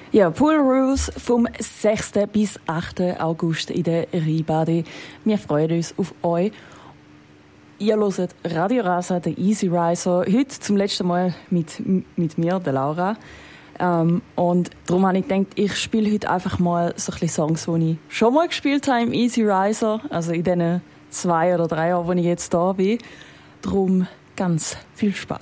Ja, Pool Rules vom 6. bis 8. August in der Rheinbade. Wir freuen uns auf euch. Ihr hört Radio Rasa, der Easy Riser. Heute zum letzten Mal mit mir, der Laura. Und darum habe ich gedacht, ich spiele heute einfach mal so ein bisschen Songs, die ich schon mal gespielt habe im Easy Riser. Also in diesen 2 oder 3 Jahren, wo ich jetzt da bin. Darum ganz viel Spaß.